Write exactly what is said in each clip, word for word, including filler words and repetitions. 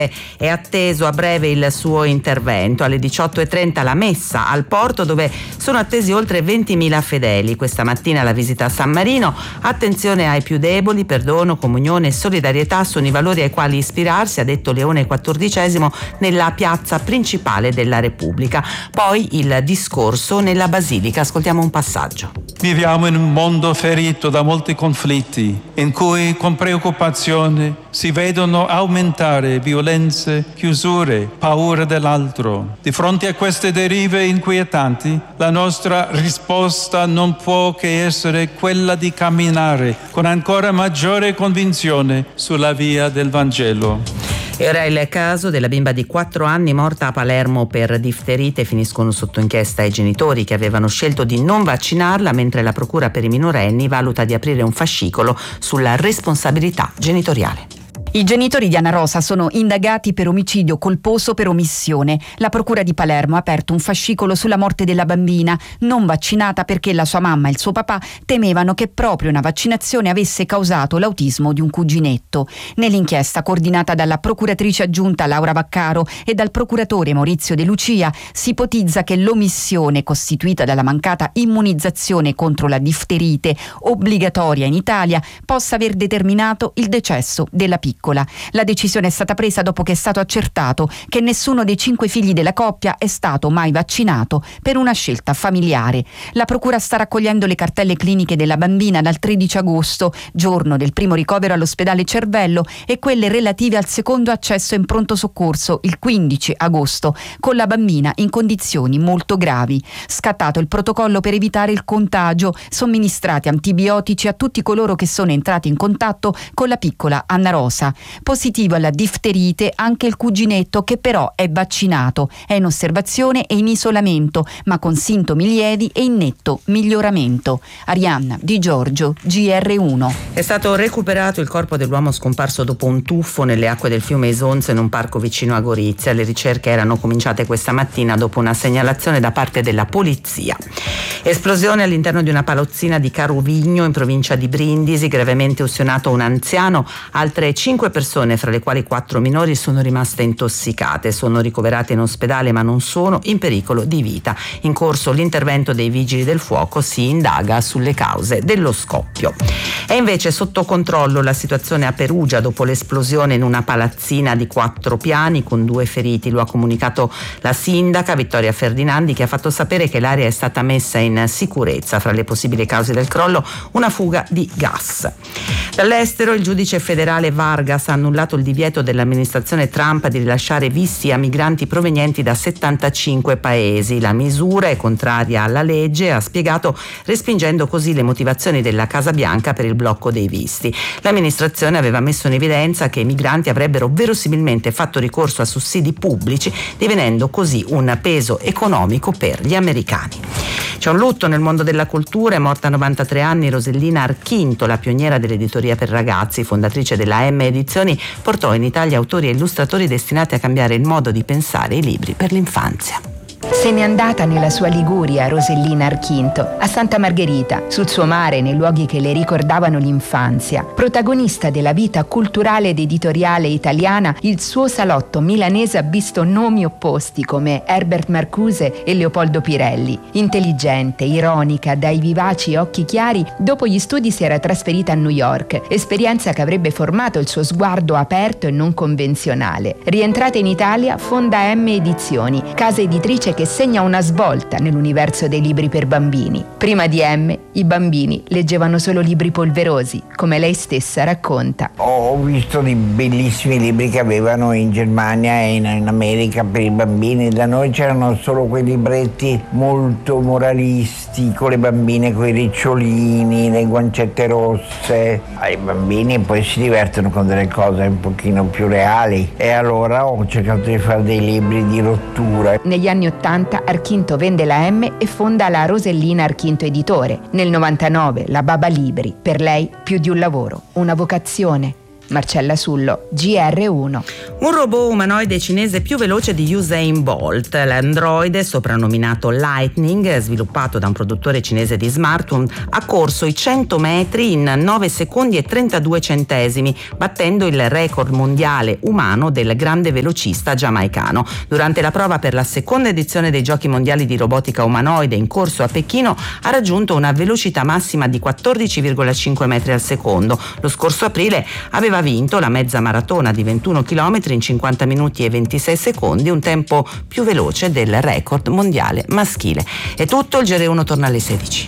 È atteso a breve il suo intervento. Alle diciotto e trenta la messa al porto, dove sono attesi oltre ventimila fedeli. Questa mattina la visita a San Marino. Attenzione ai più deboli, perdono, comunione e solidarietà sono i valori ai quali ispirarsi, ha detto Leone quattordicesimo nella piazza principale della Repubblica. Poi il discorso nella Basilica. Ascoltiamo un passaggio. Viviamo in un mondo ferito da molti conflitti, in cui con preoccupazione si vedono aumentare violenze, chiusure, paura dell'altro. Di fronte a queste derive inquietanti, la nostra risposta non può che essere quella di camminare con ancora maggiore convinzione sulla via del Vangelo. E ora il caso della bimba di quattro anni morta a Palermo per difterite. Finiscono sotto inchiesta i genitori che avevano scelto di non vaccinarla, mentre la procura per i minorenni valuta di aprire un fascicolo sulla responsabilità genitoriale. I genitori di Anna Rosa sono indagati per omicidio colposo per omissione. La procura di Palermo ha aperto un fascicolo sulla morte della bambina, non vaccinata perché la sua mamma e il suo papà temevano che proprio una vaccinazione avesse causato l'autismo di un cuginetto. Nell'inchiesta, coordinata dalla procuratrice aggiunta Laura Vaccaro e dal procuratore Maurizio De Lucia, si ipotizza che l'omissione costituita dalla mancata immunizzazione contro la difterite obbligatoria in Italia possa aver determinato il decesso della piccola. La decisione è stata presa dopo che è stato accertato che nessuno dei cinque figli della coppia è stato mai vaccinato per una scelta familiare. La procura sta raccogliendo le cartelle cliniche della bambina dal tredici agosto, giorno del primo ricovero all'ospedale Cervello, e quelle relative al secondo accesso in pronto soccorso il quindici agosto, con la bambina in condizioni molto gravi. Scattato il protocollo per evitare il contagio, somministrati antibiotici a tutti coloro che sono entrati in contatto con la piccola Anna Rosa. Positivo alla difterite anche il cuginetto, che però è vaccinato, è in osservazione e in isolamento, ma con sintomi lievi e in netto miglioramento. Arianna Di Giorgio, G R uno. È stato recuperato il corpo dell'uomo scomparso dopo un tuffo nelle acque del fiume Isonzo in un parco vicino a Gorizia. Le ricerche erano cominciate questa mattina dopo una segnalazione da parte della polizia. Esplosione all'interno di una palazzina di Carovigno in provincia di Brindisi, gravemente ustionato un anziano. Altre cinque persone, fra le quali quattro minori, sono rimaste intossicate. Sono ricoverate in ospedale ma non sono in pericolo di vita. In corso l'intervento dei vigili del fuoco, si indaga sulle cause dello scoppio. È invece sotto controllo la situazione a Perugia dopo l'esplosione in una palazzina di quattro piani con due feriti. Lo ha comunicato la sindaca Vittoria Ferdinandi, che ha fatto sapere che l'area è stata messa in sicurezza. Fra le possibili cause del crollo, una fuga di gas. Dall'estero il giudice federale Vargas ha annullato il divieto dell'amministrazione Trump di rilasciare visti a migranti provenienti da settantacinque paesi. La misura è contraria alla legge, ha spiegato, respingendo così le motivazioni della Casa Bianca per il blocco dei visti. L'amministrazione aveva messo in evidenza che i migranti avrebbero verosimilmente fatto ricorso a sussidi pubblici, divenendo così un peso economico per gli americani. C'è un lutto nel mondo della cultura. È morta a novantatré anni Rosellina Archinto, la pioniera dell'editoria per ragazzi, fondatrice della M Edizioni. Portò in Italia autori e illustratori destinati a cambiare il modo di pensare i libri per l'infanzia. Se n'è andata nella sua Liguria Rosellina Archinto, a Santa Margherita, sul suo mare, nei luoghi che le ricordavano l'infanzia. Protagonista della vita culturale ed editoriale italiana, il suo salotto milanese ha visto nomi opposti come Herbert Marcuse e Leopoldo Pirelli. Intelligente, ironica, dai vivaci occhi chiari, dopo gli studi si era trasferita a New York, esperienza che avrebbe formato il suo sguardo aperto e non convenzionale. Rientrata in Italia, fonda M Edizioni, casa editrice che segna una svolta nell'universo dei libri per bambini. Prima di M, i bambini leggevano solo libri polverosi, come lei stessa racconta. Ho visto dei bellissimi libri che avevano in Germania e in, in America per i bambini. Da noi c'erano solo quei libretti molto moralisti, con le bambine con i ricciolini, le guancette rosse. I bambini poi si divertono con delle cose un pochino più reali, e allora ho cercato di fare dei libri di rottura. Negli anni ottanta Archinto vende la M e fonda la Rosellina Archinto Editore. Nel novantanove la Baba Libri, per lei più di un lavoro, una vocazione. Marcella Sullo, G R uno. Un robot umanoide cinese più veloce di Usain Bolt, l'androide soprannominato Lightning, sviluppato da un produttore cinese di smartphone, ha corso i cento metri in nove secondi e trentadue centesimi, battendo il record mondiale umano del grande velocista giamaicano. Durante la prova per la seconda edizione dei Giochi mondiali di robotica umanoide in corso a Pechino ha raggiunto una velocità massima di quattordici virgola cinque metri al secondo. Lo scorso aprile aveva vinto la mezza maratona di ventuno chilometri in cinquanta minuti e ventisei secondi, un tempo più veloce del record mondiale maschile. È tutto, il G R uno torna alle sedici.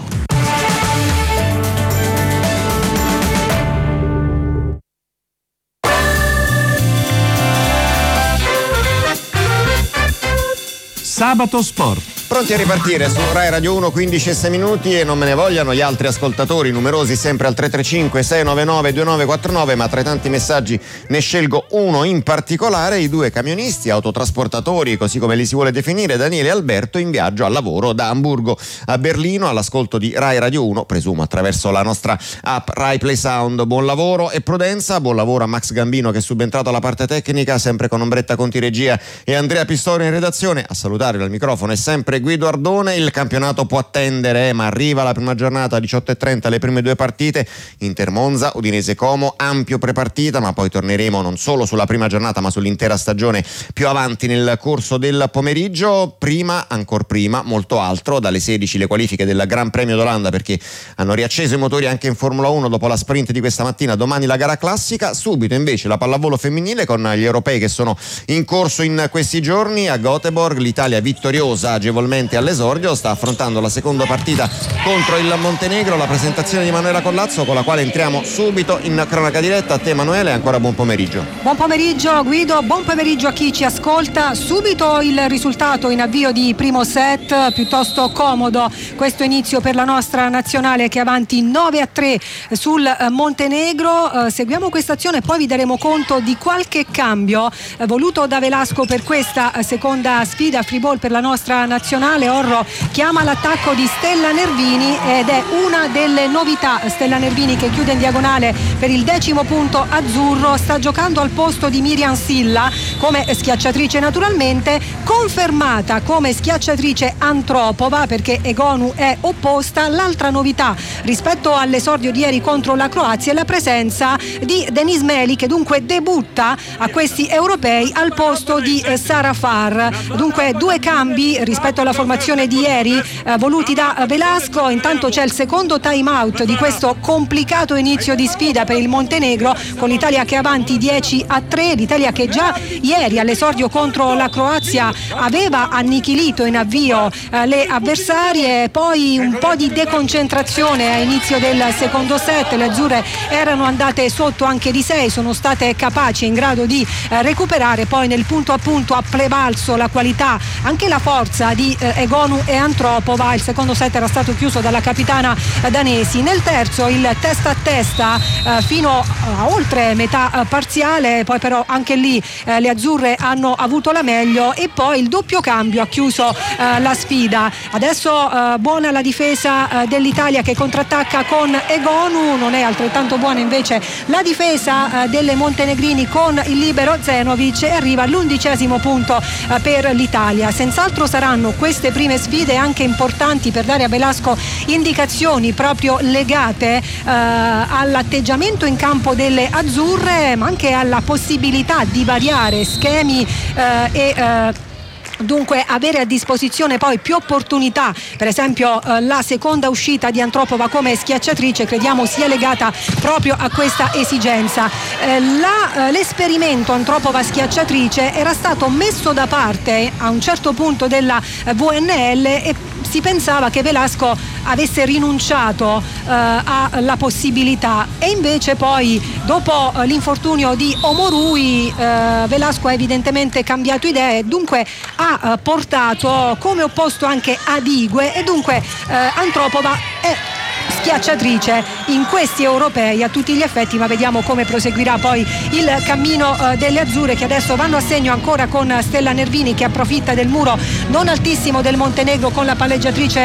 Sabato Sport. Pronti a ripartire su Rai Radio uno, quindici e sei minuti, e non me ne vogliano gli altri ascoltatori numerosi, sempre al tre tre cinque sei nove nove due nove quattro nove, ma tra i tanti messaggi ne scelgo uno in particolare: i due camionisti, autotrasportatori, così come li si vuole definire, Daniele e Alberto, in viaggio al lavoro da Amburgo a Berlino all'ascolto di Rai Radio uno, presumo attraverso la nostra app Rai Play Sound. Buon lavoro e prudenza, buon lavoro a Max Gambino che è subentrato alla parte tecnica, sempre con Ombretta Conti regia e Andrea Pistorio in redazione. A salutare dal microfono è sempre Guido Ardone. Il campionato può attendere, ma arriva la prima giornata, diciotto e trenta, le prime due partite: Inter Monza, Udinese Como, ampio prepartita, ma poi torneremo non solo sulla prima giornata ma sull'intera stagione più avanti nel corso del pomeriggio. Prima, ancor prima, molto altro, dalle sedici le qualifiche del Gran Premio d'Olanda, perché hanno riacceso i motori anche in Formula uno dopo la sprint di questa mattina. Domani la gara classica, subito invece la pallavolo femminile con gli europei che sono in corso in questi giorni. A Göteborg l'Italia vittoriosa agevolmente all'esordio sta affrontando la seconda partita contro il Montenegro. La presentazione di Manuela Collazzo, con la quale entriamo subito in cronaca diretta. A te Emanuele, ancora buon pomeriggio. Buon pomeriggio Guido, buon pomeriggio a chi ci ascolta. Subito il risultato in avvio di primo set, piuttosto comodo questo inizio per la nostra nazionale che è avanti nove a tre sul Montenegro. Eh, seguiamo questa azione e poi vi daremo conto di qualche cambio eh, voluto da Velasco per questa eh, seconda sfida free ball per la nostra nazionale. Orro chiama l'attacco di Stella Nervini ed è una delle novità. Stella Nervini che chiude in diagonale per il decimo punto azzurro, sta giocando al posto di Miriam Silla come schiacciatrice, naturalmente confermata come schiacciatrice Antropova perché Egonu è opposta. L'altra novità rispetto all'esordio di ieri contro la Croazia è la presenza di Denise Meli, che dunque debutta a questi europei al posto di Sara Farr. Dunque due cambi rispetto alla formazione di ieri eh, voluti da Velasco. Intanto c'è il secondo time out di questo complicato inizio di sfida per il Montenegro, con l'Italia che è avanti dieci a tre. L'Italia che già ieri all'esordio contro la Croazia aveva annichilito in avvio eh, le avversarie. Poi un po' di deconcentrazione a inizio del secondo set, le azzurre erano andate sotto anche di sei, sono state capaci, in grado di eh, recuperare. Poi nel punto a punto ha prevalso la qualità, anche la forza di eh, Egonu e Antropova. Il secondo set era stato chiuso dalla capitana eh, danesi. Nel terzo il testa a testa eh, fino a oltre metà eh, parziale, poi però anche lì eh, le azzurre hanno avuto la meglio, e poi il doppio cambio ha chiuso eh, la sfida. Adesso eh, buona la difesa eh, dell'Italia che contrattacca con Egonu, non è altrettanto buona invece la difesa eh, delle montenegrini con il libero Zenovic, e arriva all'undicesimo punto eh, per l'Italia. Senz'altro saranno queste prime sfide anche importanti per dare a Velasco indicazioni proprio legate eh, all'atteggiamento in campo delle azzurre, ma anche alla possibilità di variare schemi eh, e eh, dunque avere a disposizione poi più opportunità. Per esempio eh, la seconda uscita di Antropova come schiacciatrice crediamo sia legata proprio a questa esigenza. Eh, la, eh, l'esperimento Antropova schiacciatrice era stato messo da parte a un certo punto della eh, V N L, e si pensava che Velasco avesse rinunciato eh, alla possibilità, e invece poi dopo eh, l'infortunio di Omorui eh, Velasco ha evidentemente cambiato idea e dunque ha eh, portato come opposto anche Adigue, e dunque eh, Antropova è schiacciatrice in questi europei a tutti gli effetti, ma vediamo come proseguirà poi il cammino eh, delle azzurre, che adesso vanno a segno ancora con Stella Nervini, che approfitta del muro non altissimo del Montenegro con la palleggiatrice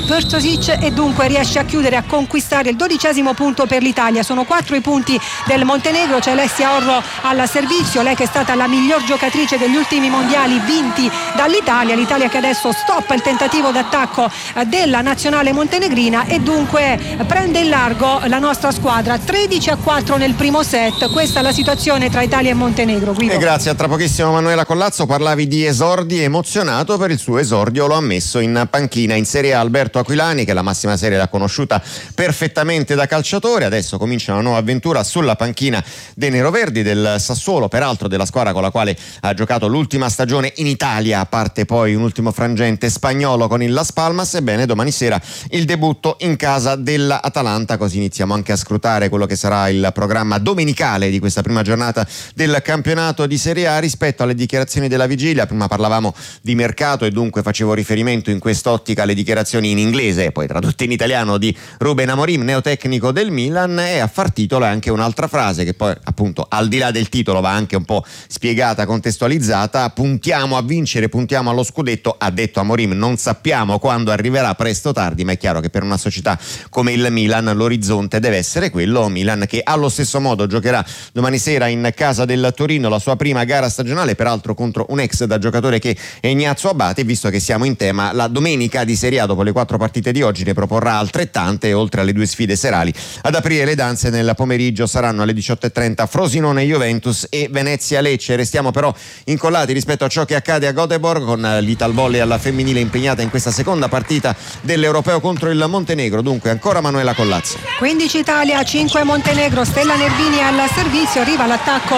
Vrščić e dunque riesce a chiudere, a conquistare il dodicesimo punto per l'Italia. Sono quattro i punti del Montenegro, c'è Alessia Orro al servizio, lei che è stata la miglior giocatrice degli ultimi mondiali vinti dall'Italia, l'Italia che adesso stoppa il tentativo d'attacco della nazionale montenegrina e dunque prende in largo la nostra squadra. Tredici a quattro nel primo set, questa è la situazione tra Italia e Montenegro. Guido. E grazie, a tra pochissimo Manuela Collazzo. Parlavi di esordi, emozionato per il suo esordio, lo ha messo in panchina in Serie A Alberto Aquilani, che la massima serie l'ha conosciuta perfettamente da calciatore, adesso comincia una nuova avventura sulla panchina dei neroverdi del Sassuolo, peraltro della squadra con la quale ha giocato l'ultima stagione in Italia, a parte poi un ultimo frangente spagnolo con il Las Palmas. Ebbene, domani sera il debutto in casa dell'Atalanta, così iniziamo anche a scrutare quello che sarà il programma domenicale di questa prima giornata del campionato di Serie A. Rispetto alle dichiarazioni della vigilia, prima parlavamo di mercato e dunque facevo riferimento in quest'ottica alle dichiarazioni in inglese e poi tradotte in italiano di Ruben Amorim, neotecnico del Milan, e a far titolo anche un'altra frase che poi appunto al di là del titolo va anche un po' spiegata, contestualizzata: puntiamo a vincere, puntiamo allo scudetto. Ha detto Amorim, non sappiamo quando arriverà, presto o tardi, ma è chiaro che per una società come il Milan l'orizzonte deve essere quello. Milan che allo stesso modo giocherà domani sera in casa del Torino la sua prima gara stagionale, peraltro contro un ex da giocatore che è Ignazio Abate. Visto che siamo in tema, la domenica di Serie A dopo le quattro partite di oggi ne proporrà altrettante, oltre alle due sfide serali. Ad aprire le danze nel pomeriggio saranno alle diciotto e trenta Frosinone Juventus e Venezia Lecce. Restiamo però incollati rispetto a ciò che accade a Göteborg, con l'Italvolley alla femminile impegnata in questa seconda partita dell'Europeo contro il Montenegro. Dunque ancora Manuela Collazzo. quindici Italia, cinque Montenegro, Stella Nervini al servizio, arriva l'attacco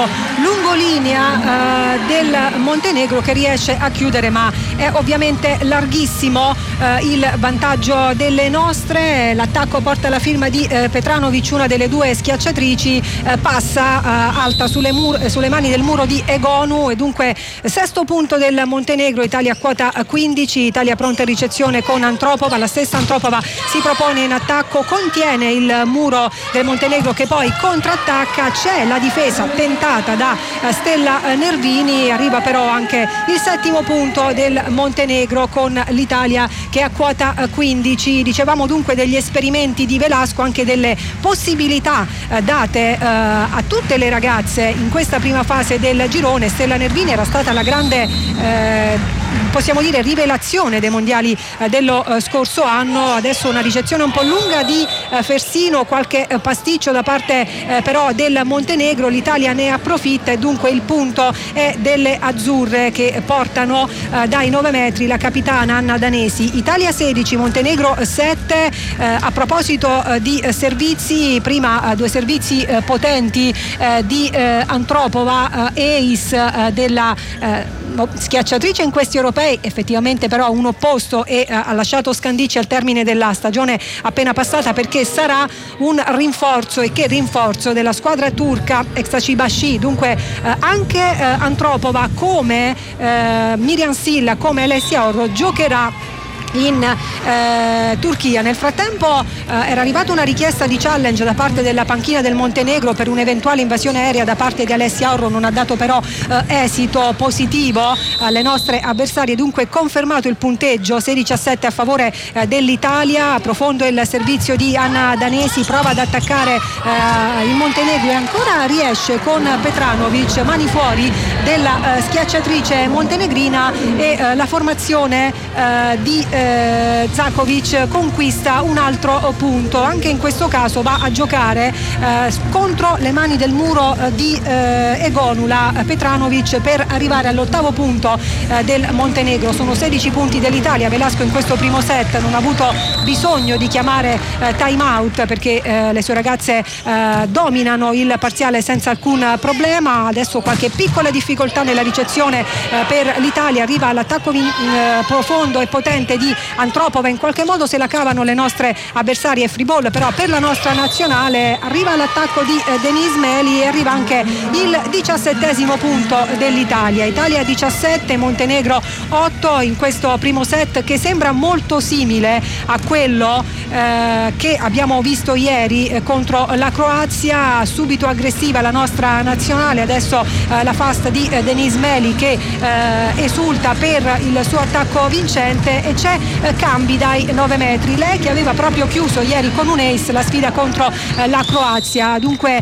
lungolinea eh, del Montenegro che riesce a chiudere, ma è ovviamente larghissimo eh, il vantaggio delle nostre. L'attacco porta la firma di eh, Petranovic, una delle due schiacciatrici, eh, passa eh, alta sulle, mur- sulle mani del muro di Egonu e dunque sesto punto del Montenegro. Italia a quota quindici, Italia pronta in ricezione con Antropova, la stessa Antropova si propone in attacco, contiene il muro del Montenegro che poi contrattacca, c'è la difesa tentata da Stella Nervini, arriva però anche il settimo punto del Montenegro con l'Italia che è a quota quindici. Dicevamo dunque degli esperimenti di Velasco, anche delle possibilità eh, date eh, a tutte le ragazze in questa prima fase del girone. Stella Nervini era stata la grande eh, possiamo dire rivelazione dei mondiali eh, dello eh, scorso anno. Adesso una ricezione un po' lunga di eh, Fersino, qualche eh, pasticcio da parte eh, però del Montenegro, l'Italia ne approfitta e dunque il punto è delle azzurre che portano eh, dai nove metri la capitana Anna Danesi. Italia sedici, Montenegro sette. Eh, a proposito eh, di eh, servizi, prima eh, due servizi eh, potenti eh, di eh, Antropova, eh, ace eh, della eh, schiacciatrice in questi europei, effettivamente però un opposto e eh, ha lasciato Scandicci al termine della stagione appena passata, perché sarà un rinforzo, e che rinforzo, della squadra turca Eksaçibaşı. Dunque eh, anche eh, Antropova, come eh, Miriam Silla, come Alessia Orro giocherà in eh, Turchia. Nel frattempo eh, era arrivata una richiesta di challenge da parte della panchina del Montenegro per un'eventuale invasione aerea da parte di Alessia Orro, non ha dato però eh, esito positivo alle nostre avversarie, dunque confermato il punteggio sedici a sette a favore eh, dell'Italia. Profondo il servizio di Anna Danesi, prova ad attaccare eh, il Montenegro e ancora riesce con Petranovic, mani fuori della eh, schiacciatrice montenegrina e eh, la formazione eh, di eh, Zakovic conquista un altro punto. Anche in questo caso va a giocare eh, contro le mani del muro eh, di eh, Egonula Petranovic per arrivare all'ottavo punto eh, del Montenegro. Sono sedici punti dell'Italia. Velasco in questo primo set non ha avuto bisogno di chiamare eh, time out perché eh, le sue ragazze eh, dominano il parziale senza alcun problema. Adesso qualche piccola difficoltà nella ricezione eh, per l'Italia, arriva all'attacco vin- eh, profondo e potente di Antropova, in qualche modo se la cavano le nostre avversarie free ball, però per la nostra nazionale arriva l'attacco di eh, Denise Meli e arriva anche il diciassettesimo punto dell'Italia. Italia diciassette, Montenegro otto in questo primo set, che sembra molto simile a quello eh, che abbiamo visto ieri eh, contro la Croazia. Subito aggressiva la nostra nazionale, adesso eh, la fast di eh, Denise Meli che eh, esulta per il suo attacco vincente, e c'è tre eh, cambi dai nove metri. Lei che aveva proprio chiuso ieri con un ace la sfida contro eh, la Croazia, dunque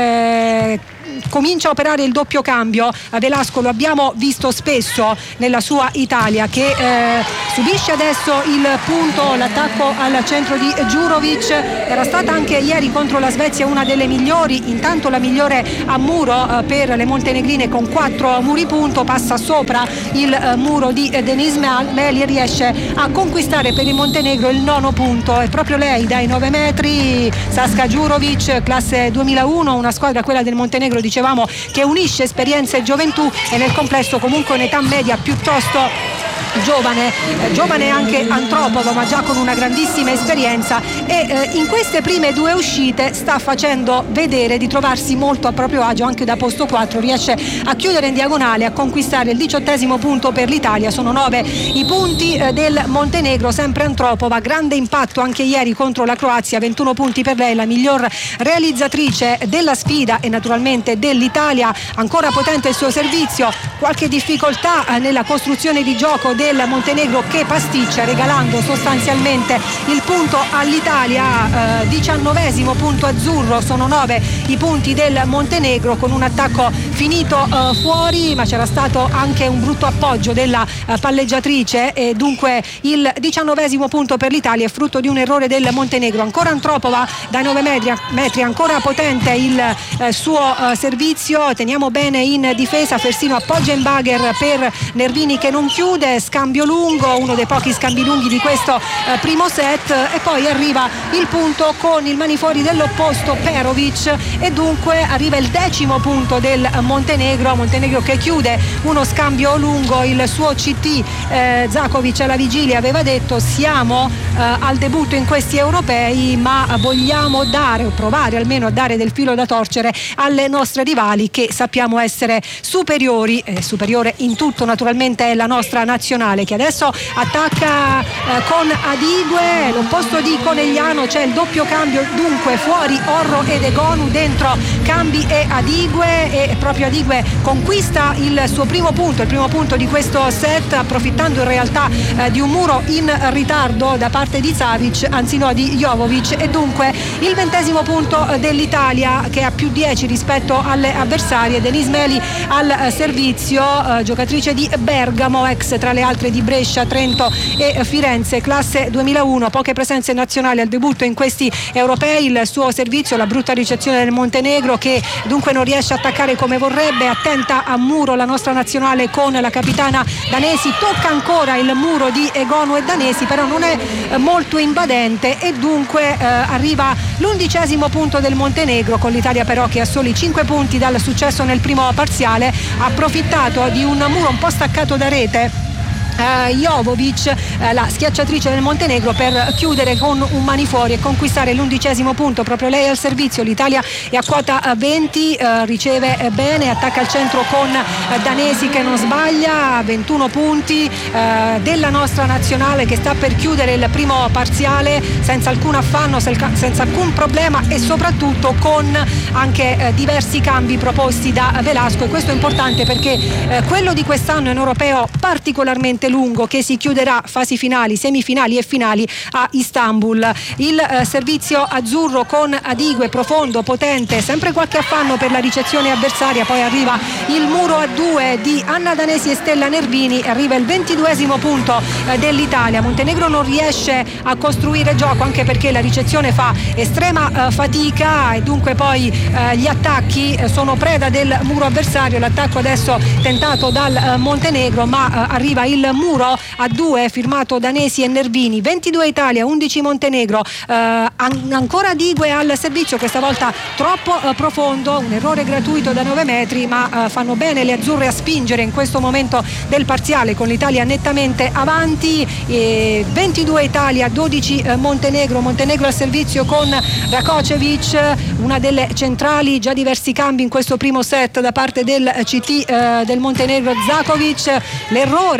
eh, comincia a operare il doppio cambio. Velasco lo abbiamo visto spesso nella sua Italia, che eh, subisce adesso il punto, l'attacco al centro di Djurovic. Era stata anche ieri contro la Svezia una delle migliori, intanto la migliore a muro eh, per le montenegrine con quattro muri punto. Passa sopra il eh, muro di eh, Denise Meli e riesce a conquistare per il Montenegro il nono punto. È proprio lei dai nove metri, Saska Djurovic, classe duemilauno, una squadra, quella del Montenegro, dicevamo, che unisce esperienza e gioventù, e nel complesso comunque un'età media piuttosto giovane, eh, giovane anche Antropova, ma già con una grandissima esperienza, e eh, in queste prime due uscite sta facendo vedere di trovarsi molto a proprio agio anche da posto quattro. Riesce a chiudere in diagonale, a conquistare il diciottesimo punto per l'Italia. Sono nove i punti eh, del Montenegro, sempre Antropova, grande impatto anche ieri contro la Croazia, ventuno punti per lei, la miglior realizzatrice della sfida e naturalmente dell'Italia. Ancora potente il suo servizio, qualche difficoltà eh, nella costruzione di gioco del Montenegro, che pasticcia, regalando sostanzialmente il punto all'Italia. eh, diciannovesimo punto azzurro, sono nove i punti del Montenegro, con un attacco finito eh, fuori, ma c'era stato anche un brutto appoggio della eh, palleggiatrice, e dunque il diciannovesimo punto per l'Italia è frutto di un errore del Montenegro. Ancora Antropova dai nove metri, metri ancora potente il eh, suo eh, servizio. Teniamo bene in difesa, Fersino appoggia in bagger per Nervini che non chiude, scambio lungo, uno dei pochi scambi lunghi di questo eh, primo set, e poi arriva il punto con il manifuori dell'opposto Perovic, e dunque arriva il decimo punto del Montenegro. Montenegro che chiude uno scambio lungo. Il suo C T eh, Zakovic alla vigilia aveva detto: siamo eh, al debutto in questi europei, ma vogliamo dare o provare almeno a dare del filo da torcere alle nostre rivali, che sappiamo essere superiori. Eh, superiore in tutto naturalmente è la nostra nazionale, che adesso attacca eh, con Adigue, l'opposto di Conegliano. C'è il doppio cambio, dunque fuori Orro ed Egonu, dentro Cambi e Adigue, e proprio Adigue conquista il suo primo punto, il primo punto di questo set, approfittando in realtà eh, di un muro in ritardo da parte di Savic, anzi no, di Jovovic, e dunque il ventesimo punto dell'Italia, che ha più dieci rispetto alle avversarie. Denise Meli al eh, servizio, eh, giocatrice di Bergamo, ex tra le altre di Brescia, Trento e Firenze, classe duemilauno, poche presenze nazionali al debutto in questi europei. Il suo servizio, la brutta ricezione del Montenegro, che dunque non riesce a attaccare come vorrebbe. Attenta a muro la nostra nazionale con la capitana Danesi, tocca ancora il muro di Egonu e Danesi, però non è eh, molto invadente, e dunque eh, arriva l'undicesimo punto del Montenegro, con l'Italia però che ha soli cinque punti dal successo nel primo parziale. Ha approfittato di un muro un po' staccato da rete Uh, Jovovic, uh, la schiacciatrice del Montenegro, per chiudere con un manifuori e conquistare l'undicesimo punto. Proprio lei al servizio. L'Italia è a quota venti, uh, riceve uh, bene, attacca al centro con uh, Danesi che non sbaglia. Ventuno punti uh, della nostra nazionale, che sta per chiudere il primo parziale senza alcun affanno, senza alcun problema, e soprattutto con anche uh, diversi cambi proposti da Velasco. E questo è importante perché uh, quello di quest'anno è un europeo particolarmente lungo, che si chiuderà fasi finali, semifinali e finali a Istanbul. Il eh, servizio azzurro con Adigue, profondo, potente, sempre qualche affanno per la ricezione avversaria. Poi arriva il muro a due di Anna Danesi e Stella Nervini, arriva il ventiduesimo punto eh, dell'Italia. Montenegro non riesce a costruire gioco, anche perché la ricezione fa estrema eh, fatica, e dunque poi eh, gli attacchi eh, sono preda del muro avversario. L'attacco adesso tentato dal eh, Montenegro, ma eh, arriva il muro a due firmato Danesi e Nervini. Ventidue Italia, undici Montenegro. eh, an- ancora Digue al servizio, questa volta troppo eh, profondo, un errore gratuito da nove metri, ma eh, fanno bene le azzurre a spingere in questo momento del parziale, con l'Italia nettamente avanti. E ventidue Italia, dodici eh, Montenegro. Montenegro al servizio con Rakocevic, una delle centrali, già diversi cambi in questo primo set da parte del C T eh, del Montenegro, Zakovic. L'errore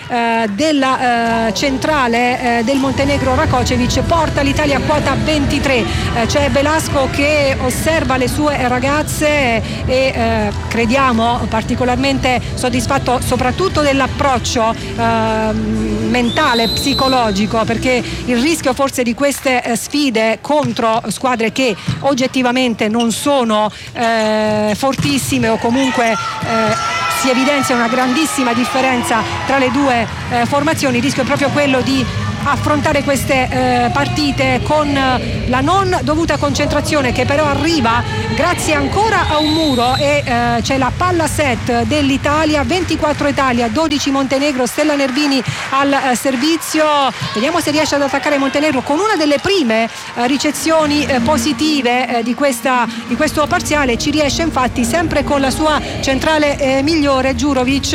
eh, della eh, centrale eh, del Montenegro Rakočević porta l'Italia a quota ventitré. Eh, c'è Velasco che osserva le sue ragazze e eh, crediamo particolarmente soddisfatto soprattutto dell'approccio eh, mentale, psicologico, perché il rischio forse di queste eh, sfide contro squadre che oggettivamente non sono eh, fortissime o comunque eh, si evidenzia una grandissima differenza tra le due eh, formazioni. Il rischio è proprio quello di affrontare queste eh, partite con eh, la non dovuta concentrazione, che però arriva grazie ancora a un muro, e eh, c'è la palla set dell'Italia, ventiquattro Italia, dodici Montenegro, Stella Nervini al eh, servizio. Vediamo se riesce ad attaccare Montenegro con una delle prime eh, ricezioni eh, positive eh, di, questa, di questo parziale. Ci riesce infatti sempre con la sua centrale eh, migliore, Đurović,